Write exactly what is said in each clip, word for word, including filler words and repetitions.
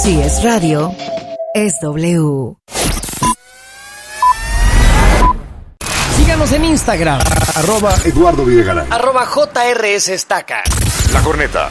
Si es radio, es W. Síganos en Instagram, arroba Eduardo Videgaray, arroba J R S Estaca. La Corneta.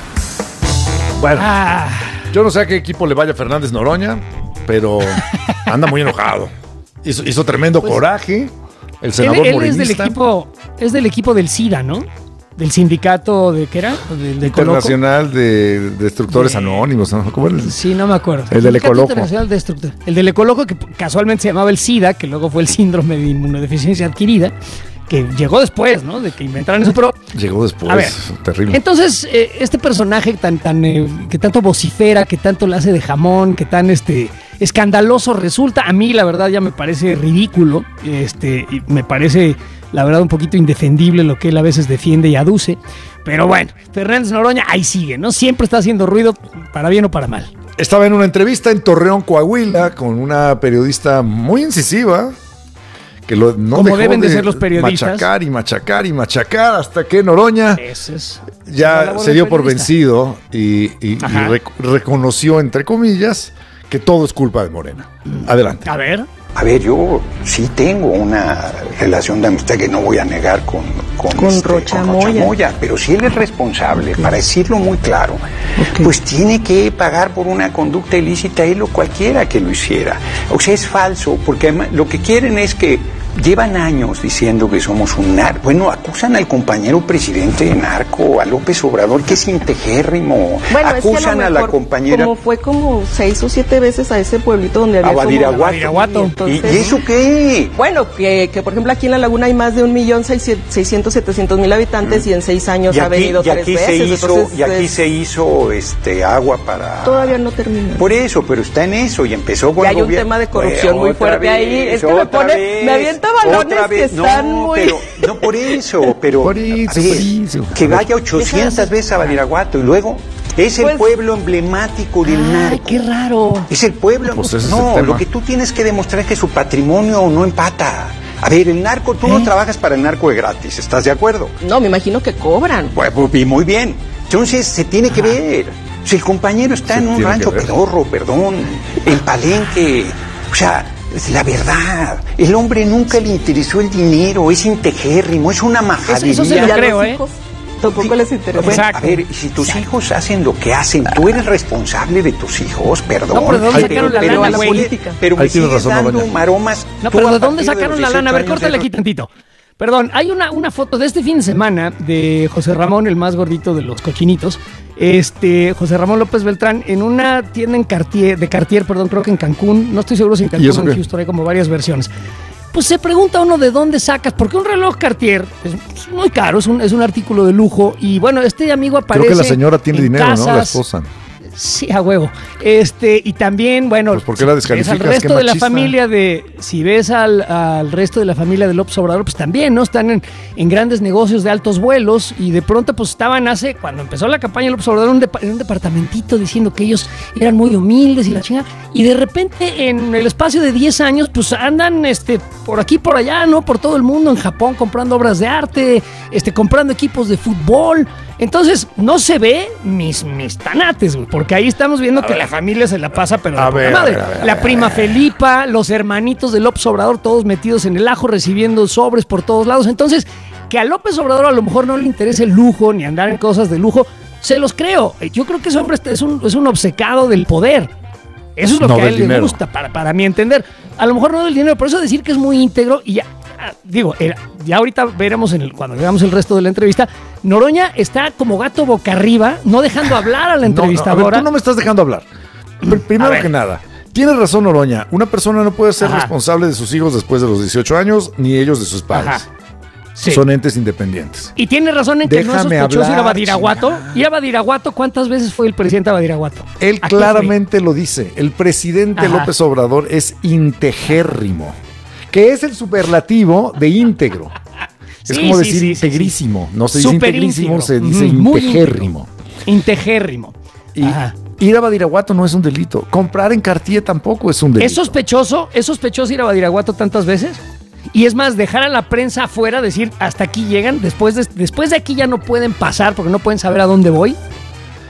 Bueno, Ah, yo no sé a qué equipo le vaya Fernández Noroña, pero anda muy enojado. Hizo, hizo tremendo Pues, coraje. El él, senador él es morenista. del equipo, es del equipo del SIDA, ¿no? Del sindicato de ¿qué era? Del de Coloco. Internacional de Destructores De- Anónimos, ¿no? ¿Cómo era? Sí, no me acuerdo. El del Sindicato Ecoloco. Internacional de Destructor. El del Ecoloco, que casualmente se llamaba el SIDA, que luego fue el síndrome de inmunodeficiencia adquirida, que llegó después, ¿no? De que inventaran eso, pero Llegó después. A ver, terrible. entonces, eh, este personaje tan, tan, eh, que tanto vocifera, que tanto le hace de jamón, que tan este, escandaloso resulta, a mí la verdad ya me parece ridículo, este, y me parece la verdad un poquito indefendible lo que él a veces defiende y aduce, pero bueno, Fernández Noroña ahí sigue, ¿no? Siempre está haciendo ruido, para bien o para mal. Estaba en una entrevista en Torreón, Coahuila, con una periodista muy incisiva, que lo, no Como dejó deben de ser los periodistas. machacar y machacar y machacar hasta que Noroña Ese es la ya labor se del dio por periodista. vencido y, y- y Ajá. rec- reconoció, entre comillas, que todo es culpa de Morena. Adelante. A ver, A ver, yo sí tengo una relación de amistad que no voy a negar con, con, Con este, Rocha con Rocha Moya. Moya, pero si él es responsable, para decirlo muy claro, Ok. pues tiene que pagar por una conducta ilícita él o cualquiera que lo hiciera. O sea, es falso, porque además lo que quieren es que llevan años diciendo que somos un narco. Bueno, acusan al compañero presidente de narco, a López Obrador, que es integérrimo. Bueno, es que acusan a, lo a la mejor, compañera... como fue como seis o siete veces a ese pueblito donde había A Badiraguato. como... Badiraguato. ¿Y, Entonces- ¿Y eso qué? Bueno, que, que por ejemplo aquí en La Laguna hay más de un millón seiscientos, setecientos mil habitantes y en seis años Y ha aquí, venido y tres aquí veces. se hizo, entonces y aquí es- se hizo este agua para... Todavía no termina. Por eso, pero está en eso y empezó con Y el hay un gobierno. tema de corrupción Pues, muy otra fuerte ahí. vez, Es que me otra pone- vez, me avienta balones otra que vez. están no, muy- Pero, no por eso, pero Por eso, a ver, por eso. que vaya ochocientas veces a Badiraguato y luego es el Pues- pueblo emblemático del ay, narco. qué raro. Es el pueblo. Pues ese es no, el tema. lo que tú tienes que demostrar es que su patrimonio no empata. A ver, el narco, tú ¿Eh? no trabajas para el narco de gratis, ¿estás de acuerdo? No, me imagino que cobran. Pues, pues, y muy bien. Entonces se tiene que ver. Si el compañero está Se en un tiene rancho que ver. pedorro, perdón, en Palenque, o sea, es la verdad. El hombre nunca le interesó el dinero, es integérrimo, es una majadería. Eso se lo Y a creo, los ¿eh? hijos tampoco les interesa. Bueno, Exacto. a ver, y si tus hijos hacen lo que hacen, tú eres responsable de tus hijos, perdón. No, pero ¿de dónde Ay, sacaron la pero lana, me güey? sigue- Pero me Ahí tienes sigues razón, dando Noroña. maromas. No, Tú pero a ¿de dónde partir sacaron los la lana? A ver, dieciocho años córtale de- aquí tantito. Perdón, hay una, una foto de este fin de semana de José Ramón, el más gordito de los cochinitos. Este, José Ramón López Beltrán, en una tienda en Cartier, de Cartier, perdón, creo que en Cancún. No estoy seguro si en ¿Y Cancún eso o en qué? Houston, hay como varias versiones. Pues se pregunta uno de dónde sacas, porque un reloj Cartier es, es muy caro, es un, es un artículo de lujo. Y bueno, este amigo aparece. Creo que la señora tiene en dinero, ¿no? La casas. esposa. Sí, a huevo. Este, y también, bueno, Pues, ¿por qué la si ves al descalificas? resto Qué de la machista. familia de, si ves al, al resto de la familia de López Obrador, pues también, ¿no? Están en, en grandes negocios de altos vuelos y de pronto, pues estaban hace, cuando empezó la campaña de López Obrador, en un, depa- en un departamentito diciendo que ellos eran muy humildes y la chingada. Y de repente, en el espacio de diez años, pues andan, este, por aquí, por allá, ¿no? Por todo el mundo, en Japón, comprando obras de arte, este, comprando equipos de fútbol. Entonces, no se ve mis, mis tanates, güey, porque ahí estamos viendo que la familia se la pasa, pero de A poca ver, madre. a ver, a ver, La a ver. prima Felipa, los hermanitos de López Obrador, todos metidos en el ajo, recibiendo sobres por todos lados. Entonces, que a López Obrador a lo mejor no le interesa el lujo, ni andar en cosas de lujo, se los creo. Yo creo que ese hombre es un, es un obcecado del poder. Eso es lo No que a del él le dinero. gusta, para, para mi entender. A lo mejor no del dinero, por eso decir que es muy íntegro y ya, ah, digo, era- ya ahorita veremos en el, cuando veamos el resto de la entrevista, Noroña está como gato boca arriba, no dejando hablar a la No, no, a entrevistadora. ver, tú no me estás dejando hablar. Pr- Primero A ver. que nada, tienes razón, Noroña. Una persona no puede ser Ajá. responsable de sus hijos después de los dieciocho años, ni ellos de sus padres. Ajá. Sí. Son entes independientes. Y tiene razón en que no es Déjame sospechoso ir a hablar, Badiraguato. chingada. Ir a Badiraguato, ¿cuántas veces fue el presidente a Badiraguato? Él ¿A qué claramente lo dice. El presidente Ajá. López Obrador es integérrimo, que es el superlativo de íntegro. Es Sí, como sí, decir sí, sí, sí. integrísimo. No se dice Súper integrísimo, íntegro. se dice Ujú, muy integérrimo. fue? Integérrimo. Y Ajá. ir a Badiraguato no es un delito. Comprar en Cartier tampoco es un delito. ¿Es sospechoso? ¿Es sospechoso ir a Badiraguato tantas veces? Y es más, dejar a la prensa afuera, decir, hasta aquí llegan, después de, después de aquí ya no pueden pasar porque no pueden saber a dónde voy.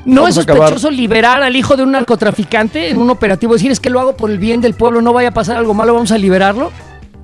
¿No Vamos es a acabar. sospechoso liberar al hijo de un narcotraficante en un operativo? Decir, es que lo hago por el bien del pueblo, no vaya a pasar algo malo, vamos a liberarlo.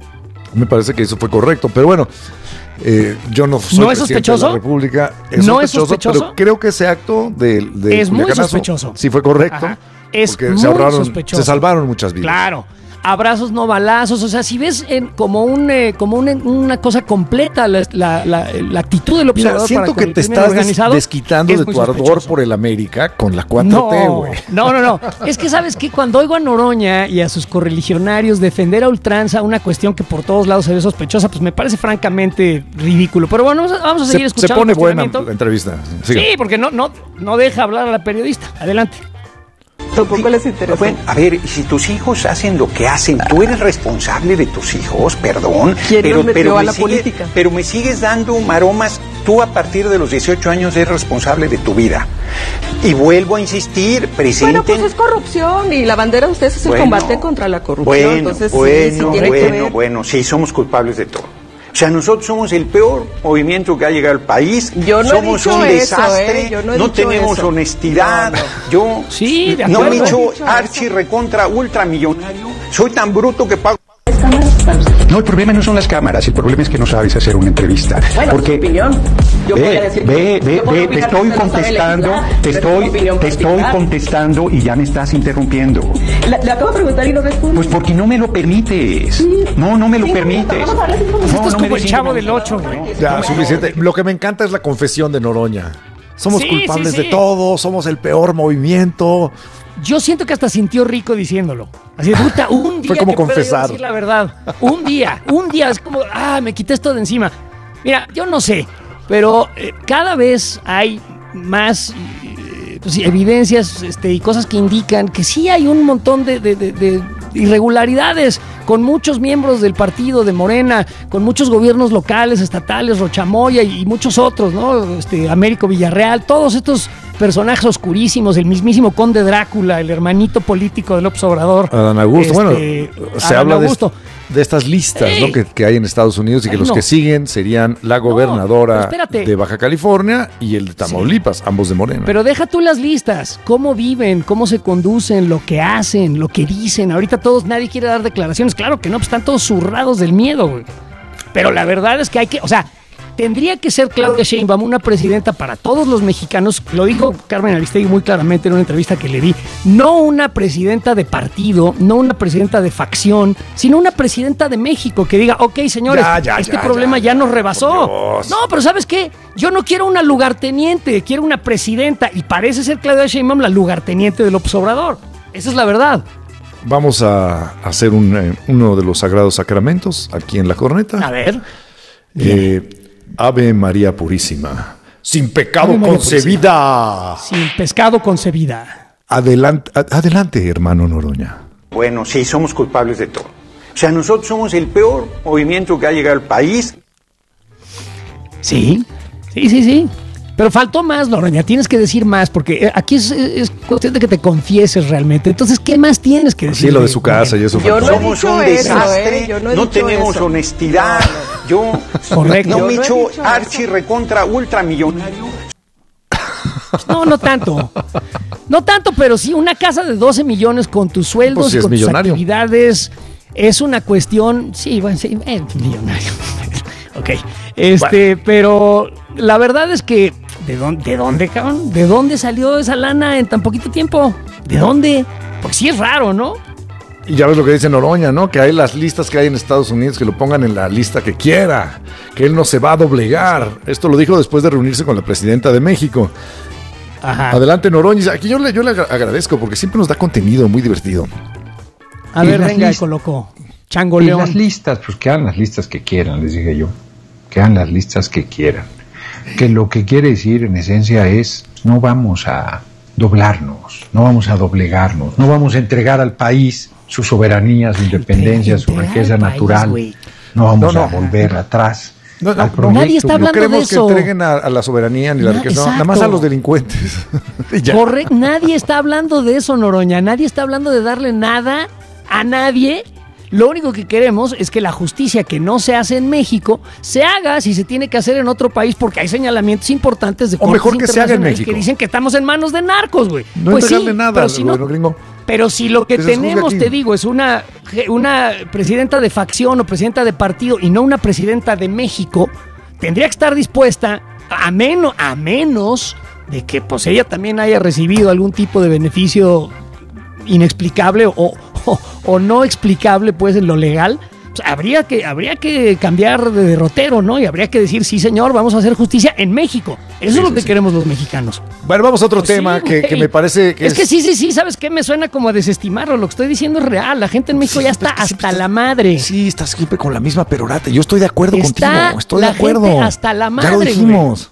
Me parece que eso fue correcto, pero bueno, eh, yo no soy ¿No es presidente sospechoso? de la República. Es ¿No es sospechoso, sospechoso? pero creo que ese acto de, de Es muy Culiacanazo sospechoso. sí fue correcto. Ajá. Es porque muy se ahorraron, sospechoso. se salvaron muchas vidas. Claro. Abrazos, no balazos. O sea, si ves en, como, un, eh, como un, una cosa completa la, la, la, la actitud del Mira, observador. siento para que con te el crimen estás des- organizado, desquitando es de muy tu ardor sospechoso. por el América con la cuatro No, T, güey. no, no, no. Es que sabes que cuando oigo a Noroña y a sus correligionarios defender a ultranza una cuestión que por todos lados se ve sospechosa, pues me parece francamente ridículo. Pero bueno, vamos a, vamos a seguir Se, se escuchando. pone el buena cuestionamiento. la entrevista. Siga. Sí, porque no, no, no deja hablar a la periodista. Adelante. Tampoco les interesa. Bueno, a ver, y si tus hijos hacen lo que hacen, tú eres responsable de tus hijos, perdón. ¿Quién pero, los metió pero a me la sigue- política? Pero me sigues dando maromas. Tú a partir de los dieciocho años eres responsable de tu vida. Y vuelvo a insistir, presenten... Bueno, pues es corrupción y la bandera de ustedes es el Bueno, combate contra la corrupción. Bueno, Entonces, sí, bueno, sí tiene que bueno, ver. bueno, sí, somos culpables de todo. O sea, nosotros somos el peor movimiento que ha llegado al país. Yo no he somos dicho un eso, desastre. ¿eh? Yo no he dicho tenemos eso. honestidad. No, no. Yo Sí, de no acuerdo. me he No he hecho dicho archi eso. recontra ultramillonario. Soy tan bruto que pago. No, el problema no son las cámaras, el problema es que no sabes hacer una entrevista. Bueno, porque su opinión. Yo podría ve, decir ve, que- ve, yo puedo ve, te opinar estoy que usted no sabe contestando, legislar, te pero tengo estoy, opinión te estoy particular. contestando y ya me estás interrumpiendo. Le, le acabo de preguntar y no responde. Pues porque no me lo permites. No, no me lo Sí, permites. vamos a darle cinco minutos. No, Esto es no me como el des Chavo cinco del minutos. Ocho, güey. Ya, suficiente. Lo que me encanta es la confesión de Noroña. Somos Sí, culpables sí, sí. de todo, somos el peor movimiento. Yo siento que hasta sintió rico diciéndolo. Así de puta, un día Fue como que pueda yo confesar. decir la verdad. Un día, un día. Es como, ah, me quité esto de encima. Mira, yo no sé, pero eh, cada vez hay más eh, pues, sí, evidencias este, y cosas que indican que sí hay un montón de, de- de- de irregularidades con muchos miembros del partido de Morena, con muchos gobiernos locales, estatales, Rochamoya y, y muchos otros, ¿no? Este, Américo Villarreal, todos estos personajes oscurísimos, el mismísimo Conde Drácula, el hermanito político de López Obrador. Adán Augusto, bueno, Este, se Adán habla de, Augusto. de estas listas, Ey. ¿no? que, que hay en Estados Unidos y que Ay, los no. que siguen serían la gobernadora pero espérate. de Baja California y el de Tamaulipas, ambos de Morena. Pero deja tú las listas, cómo viven, cómo se conducen, lo que hacen, lo que dicen. Ahorita todos, nadie quiere dar declaraciones. Claro que no, pues están todos zurrados del miedo, güey. Pero la verdad es que hay que, o sea, tendría que ser Claudia Sheinbaum una presidenta para todos los mexicanos. Lo dijo Carmen Aristegui muy claramente en una entrevista que le di. No una presidenta de partido, no una presidenta de facción, sino una presidenta de México que diga, ok, señores, Ya, ya, este ya, problema ya, ya, nos ya, rebasó. por Dios. No, pero ¿sabes qué? Yo no quiero una lugarteniente, quiero una presidenta. Y parece ser Claudia Sheinbaum la lugarteniente de López Obrador. Esa es la verdad. Vamos a hacer un, eh, uno de los sagrados sacramentos aquí en La Corneta. A ver. Eh, Ave María Purísima, sin pecado Ave María concebida. Sin pescado concebida. Adelante, a- adelante, hermano Noroña. Bueno, sí, somos culpables de todo. O sea, nosotros somos el peor movimiento que ha llegado al país. Sí, sí, sí, sí. Pero faltó más, Noroña. Tienes que decir más, porque eh, aquí es, es cuestión de que te confieses realmente. Entonces, ¿qué más tienes que decir? Sí, lo de su casa y eso. Yo faltó. no he Somos dicho un eso, desastre, ¿eh? Yo no he no dicho tenemos eso. honestidad. Yo Correcto. no Yo me he no he hecho dicho eso. archi recontra ultramillonario. No, no tanto. No tanto, pero sí, una casa de doce millones con tus sueldos Pues sí y es con tus millonario. actividades es una cuestión. Sí, bueno, sí, eh, millonario. Ok. Este, pero la verdad es que. ¿De dónde, ¿De dónde, cabrón? ¿De dónde salió esa lana en tan poquito tiempo? ¿De dónde? Porque sí es raro, ¿no? Y ya ves lo que dice Noroña, ¿no? Que hay las listas que hay en Estados Unidos que lo pongan en la lista que quiera, que él no se va a doblegar. Esto lo dijo después de reunirse con la presidenta de México. Ajá. Adelante, Noroña. Aquí yo le, yo le agra- agradezco porque siempre nos da contenido muy divertido. A Y ver, las venga, lis- colocó. Chango Y León. las listas, pues que hagan las listas que quieran, les dije yo. Que hagan las listas que quieran. Que lo que quiere decir en esencia es, no vamos a doblarnos, no vamos a doblegarnos, no vamos a entregar al país su soberanía, su independencia, su entregar riqueza al país, natural. güey. No vamos No, no. a volver atrás. No, no, al no, proyecto. nadie está No hablando queremos de eso. que entreguen a, a la soberanía ni la Na- riqueza, no, nada exacto. más a los delincuentes. Y ya. Correcto, nadie está hablando de eso, Noroña. Nadie está hablando de darle nada a nadie. Lo único que queremos es que la justicia que no se hace en México se haga si se tiene que hacer en otro país, porque hay señalamientos importantes de O mejor que se haga en internacionales México. que dicen que estamos en manos de narcos, güey. No Pues sí, entregarle nada, pero si no, bueno, gringo. pero si lo que Que se juzgue tenemos, aquí. te digo, es una, una presidenta de facción o presidenta de partido y no una presidenta de México, tendría que estar dispuesta, a menos, a menos de que pues ella también haya recibido algún tipo de beneficio inexplicable o, o, o no explicable pues en lo legal. Pues, habría que, habría que cambiar de derrotero, ¿no? Y habría que decir, sí señor, vamos a hacer justicia en México. Eso Sí, es lo sí, que sí. queremos los mexicanos. Bueno, vamos a otro Pues sí, tema que, güey. que me parece que es, es... que sí, sí, sí, ¿sabes qué? Me suena como a desestimarlo. Lo que estoy diciendo es real. La gente en México Sí, ya es que está siempre hasta está- la madre. Sí, estás siempre con la misma perorata. Yo estoy de acuerdo Está contigo. Estoy la de acuerdo. gente hasta la Ya lo madre, dijimos.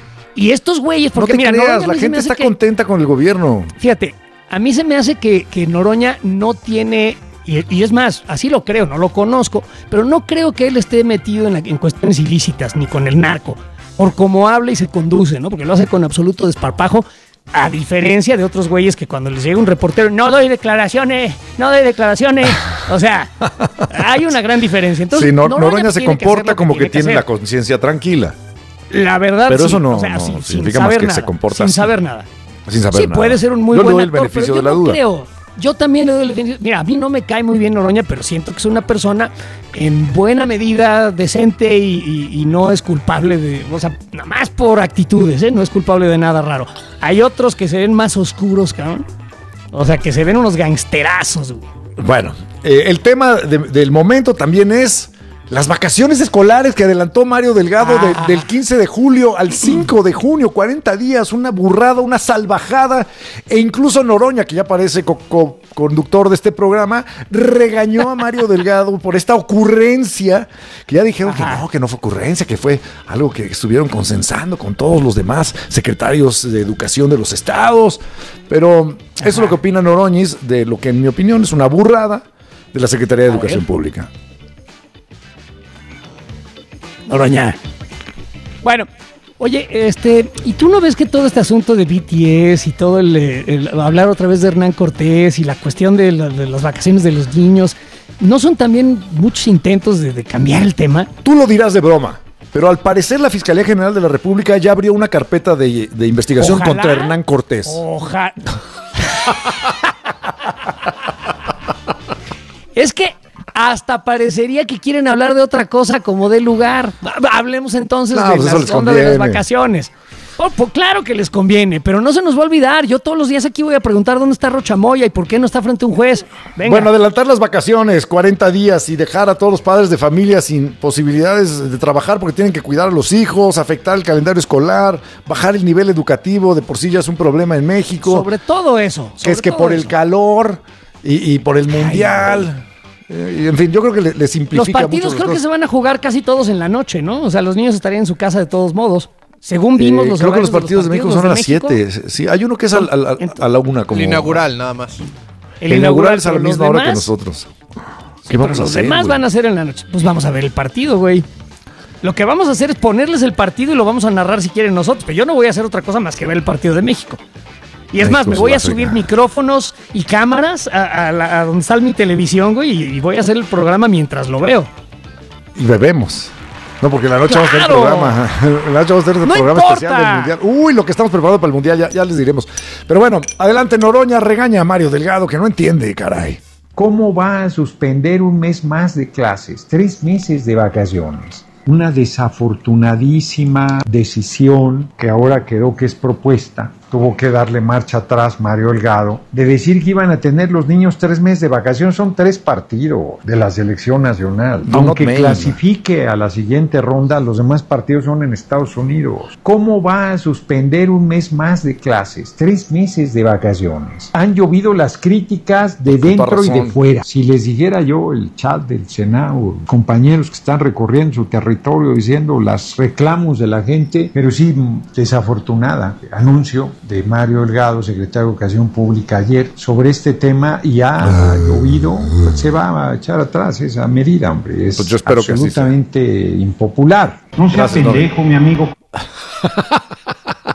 Y estos güeyes, No porque te mira, creas, Noroña a la mí se me gente hace está que- contenta con el gobierno. Fíjate, a mí se me hace que, que Noroña no tiene, y, y es más, así lo creo, no lo conozco, pero no creo que él esté metido en, la- en cuestiones ilícitas, ni con el narco, por cómo habla y se conduce, ¿no? Porque lo hace con absoluto desparpajo, a diferencia de otros güeyes que cuando les llega un reportero, no doy declaraciones, no doy declaraciones. O sea, hay una gran diferencia. Entonces, Sí, Nor- Noroña Noroña se tiene que hacer comporta lo como que, tiene la hacer. conciencia tranquila. La verdad, Pero sí, eso no- o sea, no sí, sin significa más saber que nada, se comporta sin así. saber nada. Sin saber Sí, nada. puede ser un muy Yo le buen doy el actor, beneficio pero de la yo no duda. creo. Yo también le doy el beneficio. Mira, a mí no me cae muy bien Noroña, pero siento que es una persona en buena medida decente y, y- y no es culpable de, o sea, nada más por actitudes, ¿eh? No es culpable de nada raro. Hay otros que se ven más oscuros, cabrón. O sea, que se ven unos gangsterazos, güey. Bueno, eh, el tema de- del momento también es las vacaciones escolares que adelantó Mario Delgado de- Ah. del quince de julio al cinco de junio, cuarenta días, una burrada, una salvajada, e incluso Noroña, que ya parece co- co- conductor de este programa, regañó a Mario Delgado por esta ocurrencia, que ya dijeron Ajá. que no, que no fue ocurrencia, que fue algo que estuvieron consensando con todos los demás secretarios de educación de los estados, pero eso es lo que opina Noroñis de lo que en mi opinión es una burrada de la Secretaría de A Educación ver. Pública. Noroña. Bueno, oye, este, ¿y tú no ves que todo este asunto de B T S y todo el, eh, el hablar otra vez de Hernán Cortés y la cuestión de, la- de las vacaciones de los niños, no son también muchos intentos de, de cambiar el tema? Tú lo dirás de broma, pero al parecer la Fiscalía General de la República ya abrió una carpeta de, de investigación Ojalá. contra Hernán Cortés. Ojalá. Es que hasta parecería que quieren hablar de otra cosa como de lugar. Hablemos entonces No, de pues eso la les onda de las conviene. vacaciones. Oh, pues claro que les conviene, pero no se nos va a olvidar. Yo todos los días aquí voy a preguntar dónde está Rochamoya y por qué no está frente a un juez. Venga. Bueno, adelantar las vacaciones, cuarenta días, y dejar a todos los padres de familia sin posibilidades de trabajar porque tienen que cuidar a los hijos, afectar el calendario escolar, bajar el nivel educativo, de por sí ya es un problema en México, sobre todo eso. que sobre es que todo por el eso. calor y, y por el mundial. Eh, y en fin, yo creo que le, le Los simplifica partidos mucho creo las que se cosas. van a jugar casi todos en la noche, ¿no? O sea, los niños estarían en su casa de todos modos. Según vimos Eh, los creo que los horarios de partidos de México son a las México, siete. Sí, hay uno que es al- al- al- a la una. Como El inaugural, nada más. El, El inaugural es a la pero los misma hora que demás- nosotros. ¿Qué Pero vamos a los hacer? demás güey? van a hacer en la noche. Pues vamos a ver el partido, güey. Lo que vamos a hacer es ponerles el partido y lo vamos a narrar si quieren nosotros. Pero yo no voy a hacer otra cosa más que ver el partido de México. Y es México más, me se voy va a a subir fregar. micrófonos y cámaras a, a la- a donde está mi televisión, güey, y, y voy a hacer el programa mientras lo veo. Y bebemos. No, porque en la noche vamos a tener ¡Claro! programa. En la noche vamos a tener el ¡No programa importa! especial del Mundial. Uy, lo que estamos preparando para el Mundial, ya, ya les diremos. Pero bueno, adelante, Noroña regaña a Mario Delgado, que no entiende, caray. ¿Cómo va a suspender un mes más de clases? Tres meses de vacaciones. Una desafortunadísima decisión que ahora quedó que es propuesta. Tuvo que darle marcha atrás Mario Delgado de decir que iban a tener los niños tres meses de vacaciones. Son tres partidos de la selección nacional. Do not Aunque name. clasifique a la siguiente ronda, los demás partidos son en Estados Unidos. ¿Cómo va a suspender un mes más de clases? Tres meses de vacaciones. Han llovido las críticas de Con toda dentro y de razón. fuera. Si les dijera yo el chat del Senado, compañeros que están recorriendo su territorio diciendo las reclamos de la gente, pero sí, desafortunada, anuncio de Mario Delgado, secretario de Educación Pública, ayer sobre este tema, y ha llovido, se va a echar atrás esa medida, hombre. Es Pues yo espero que así sea. absolutamente impopular. No sea Gracias, pendejo, mi amigo.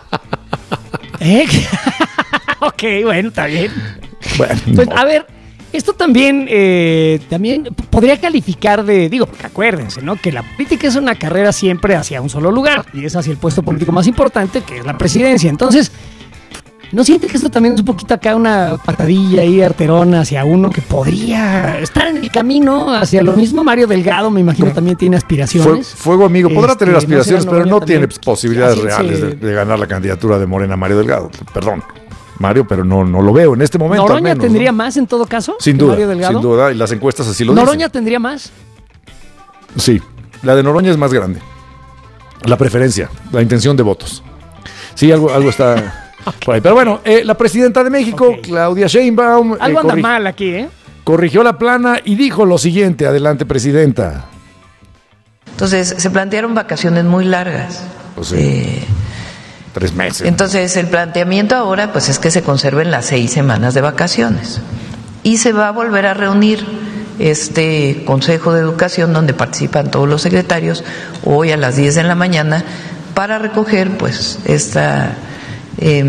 ¿Eh? Ok, bueno, está bien. Bueno, Pues, no. a ver, Esto también, eh, también podría calificar de, digo, porque acuérdense, ¿no? Que la política es una carrera siempre hacia un solo lugar y es hacia el puesto político más importante, que es la presidencia. Entonces, ¿no siente que esto también es un poquito acá una patadilla ahí arterona hacia uno que podría estar en el camino hacia lo mismo? Mario Delgado, me imagino, también tiene aspiraciones. Fue, fuego amigo, podrá Este, tener aspiraciones, no pero no también, tiene posibilidades así reales se- de, de ganar la candidatura de Morena Mario Delgado. Perdón, Mario, pero no, no lo veo en este momento. al ¿Noroña menos, tendría ¿no? más en todo caso? Sin que duda, Mario Delgado? sin duda, y las encuestas así lo ¿Noroña dicen. tendría más? Sí, la de Noroña es más grande. La preferencia, la intención de votos. Sí, algo, algo está por ahí. Pero bueno, eh, la presidenta de México, Ok. Claudia Sheinbaum, Algo eh, anda corri- mal aquí, ¿eh? corrigió la plana y dijo lo siguiente. Adelante, presidenta. Entonces, se plantearon vacaciones muy largas. Pues sí. Eh, Tres meses. entonces, el planteamiento ahora pues es que se conserven las seis semanas de vacaciones. Y se va a volver a reunir este Consejo de Educación donde participan todos los secretarios hoy a las diez de la mañana para recoger pues esta eh,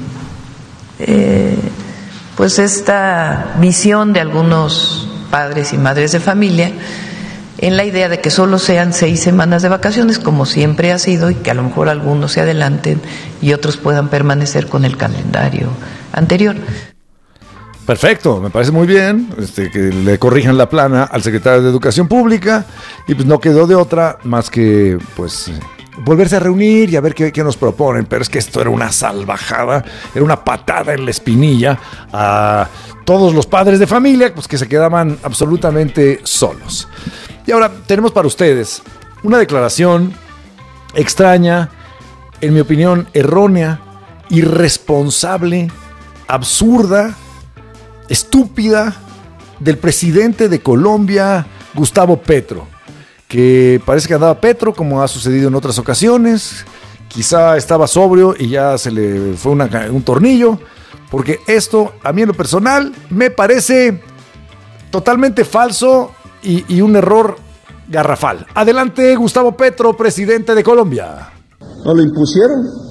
eh, pues esta visión de algunos padres y madres de familia en la idea de que solo sean seis semanas de vacaciones, como siempre ha sido, y que a lo mejor algunos se adelanten y otros puedan permanecer con el calendario anterior. Perfecto, me parece muy bien este, que le corrijan la plana al secretario de Educación Pública y pues no quedó de otra más que pues volverse a reunir y a ver qué, qué nos proponen. Pero es que esto era una salvajada, era una patada en la espinilla a todos los padres de familia pues que se quedaban absolutamente solos. Y ahora tenemos para ustedes una declaración extraña, en mi opinión errónea, irresponsable, absurda, estúpida del presidente de Colombia, Gustavo Petro, que parece que andaba Petro como ha sucedido en otras ocasiones, quizá estaba sobrio y ya se le fue una, un tornillo, porque esto a mí en lo personal me parece totalmente falso y, y un error garrafal. Adelante, Gustavo Petro, presidente de Colombia. ¿No lo impusieron?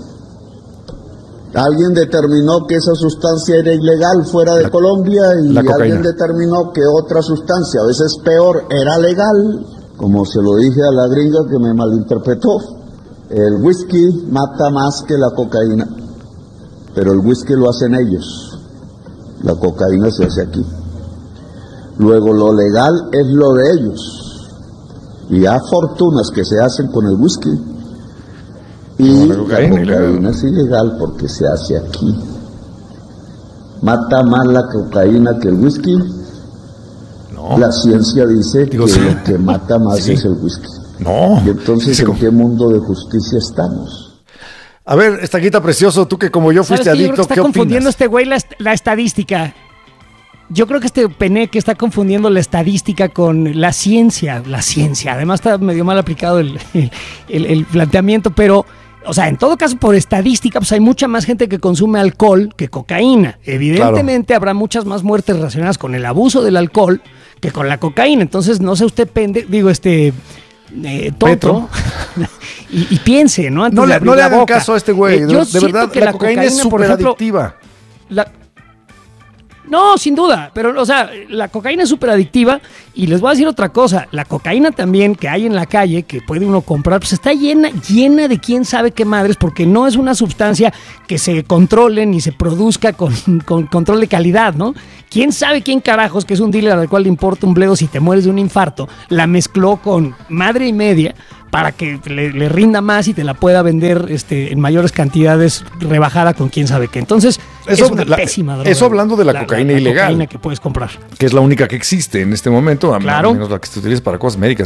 Alguien determinó que esa sustancia era ilegal fuera de La- Colombia y la cocaína. alguien determinó que otra sustancia, a veces peor, era legal. Como se lo dije a la gringa que me malinterpretó, el whisky mata más que la cocaína, pero el whisky lo hacen ellos, la cocaína se hace aquí. Luego lo legal es lo de ellos y hay fortunas que se hacen con el whisky. Y No, la la cocaína cocaína, ilegal. es ilegal porque se hace aquí. ¿Mata más la cocaína que el whisky? No, La ciencia dice Digo, que sí. lo que mata más Sí. es el whisky. no. Y entonces, Sí, ¿en como- qué mundo de justicia estamos? A ver, Estaquita Precioso, tú que como yo ¿Sabes fuiste qué? Yo creo que adicto, está ¿qué confundiendo opinas? este güey la, est- la estadística. Yo creo que este Peneque está confundiendo la estadística con la ciencia. La ciencia. Además está medio mal aplicado el, el- el planteamiento, pero, o sea, en todo caso, por estadística, pues hay mucha más gente que consume alcohol que cocaína. Evidentemente habrá muchas más muertes relacionadas con el abuso del alcohol que con la cocaína. Entonces, no sé usted, pende, digo, este... Eh, tonto y, y piense, ¿no? Antes No de le, abrir no le la hagan boca. caso a este güey. Eh, de yo de siento verdad, que la, cocaína, es por súper ejemplo, adictiva. la- No, sin duda, pero o sea, la cocaína es súper adictiva y les voy a decir otra cosa, la cocaína también que hay en la calle, que puede uno comprar, pues está llena, llena de quién sabe qué madres, porque no es una sustancia que se controle ni se produzca con, con control de calidad, ¿no? ¿Quién sabe quién carajos, que es un dealer al cual le importa un bledo si te mueres de un infarto, la mezcló con madre y media para que le, le rinda más y te la pueda vender este, en mayores cantidades rebajada con quién sabe qué. Entonces, Eso- es una la- pésima droga. eso hablando de la cocaína ilegal. cocaína que puedes comprar. Que es la única que existe en este momento, a Claro. menos la que se utiliza para cosas médicas.